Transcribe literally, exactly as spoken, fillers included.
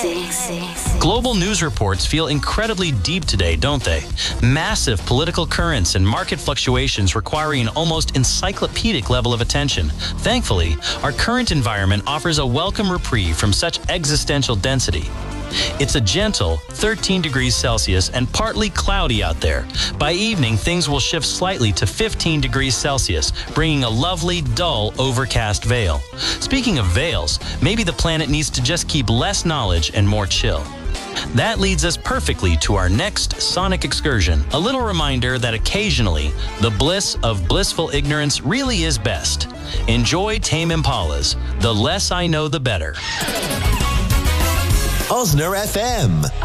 Global news reports feel incredibly deep today, don't they? Massive political currents and market fluctuations requiring an almost encyclopedic level of attention. Thankfully, our current environment offers a welcome reprieve from such existential density. It's a gentle thirteen degrees Celsius and partly cloudy out there. By evening, things will shift slightly to fifteen degrees Celsius, bringing a lovely, dull, overcast veil. Speaking of veils, maybe the planet needs to just keep less knowledge and more chill. That leads us perfectly to our next sonic excursion. A little reminder that occasionally, the bliss of blissful ignorance really is best. Enjoy Tame Impala's The Less I Know, the Better. Osner F M.